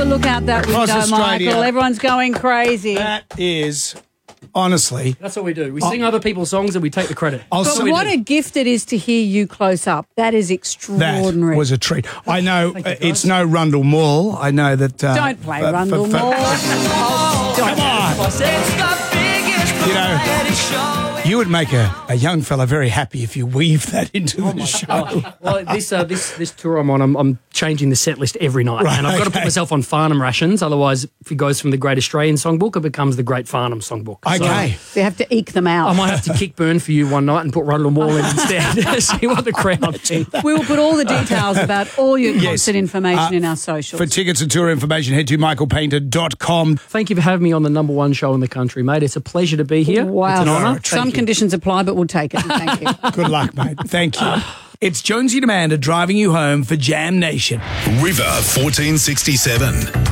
look out that Across window, Australia. Michael. Everyone's going crazy. That is, honestly... That's what we do. We sing other people's songs and we take the credit. But what a gift it is to hear you close up. That is extraordinary. That was a treat. I know it's no Rundle Mall. I know that... Don't play Rundle Mall. Come on. You know, you would make a young fella very happy if you weave that into the show. Well, this tour I'm on, I'm changing the set list every night. Right, and I've got to put myself on Farnham rations. Otherwise, if it goes from the Great Australian Songbook, it becomes the Great Farnham Songbook. Okay. So you have to eke them out. I might have to kick Burn for You one night and put Rundle Mall in instead. See what the crowd thinks. We will put all the details about all your concert information in our socials. For tickets and tour information, head to michaelpainter.com. Thank you for having me on the #1 show in the country, mate. It's a pleasure to be here. Wow. It's an honour. Some conditions apply, but we'll take it. Thank you. Good luck, mate. Thank you. It's Jonesy and Amanda driving you home for Jam Nation. River 1467.